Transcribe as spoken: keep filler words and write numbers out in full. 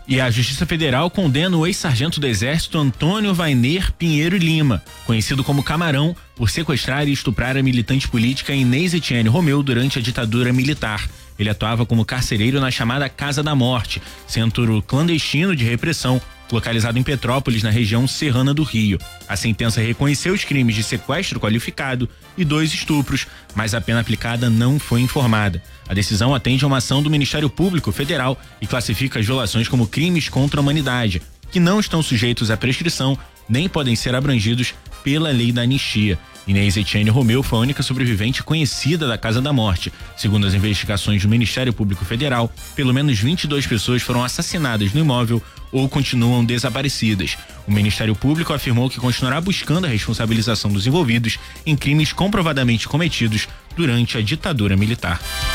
E a Justiça Federal condena o ex-sargento do Exército Antônio Vainer Pinheiro Lima, conhecido como Camarão, por sequestrar e estuprar a militante política Inês Etienne Romeu durante a ditadura militar. Ele atuava como carcereiro na chamada Casa da Morte, centro clandestino de repressão, localizado em Petrópolis, na região serrana do Rio. A sentença reconheceu os crimes de sequestro qualificado e dois estupros, mas a pena aplicada não foi informada. A decisão atende a uma ação do Ministério Público Federal e classifica as violações como crimes contra a humanidade, que não estão sujeitos à prescrição nem podem ser abrangidos pela lei da anistia. Inês Etienne Romeu foi a única sobrevivente conhecida da Casa da Morte. Segundo as investigações do Ministério Público Federal, pelo menos vinte e duas pessoas foram assassinadas no imóvel ou continuam desaparecidas. O Ministério Público afirmou que continuará buscando a responsabilização dos envolvidos em crimes comprovadamente cometidos durante a ditadura militar.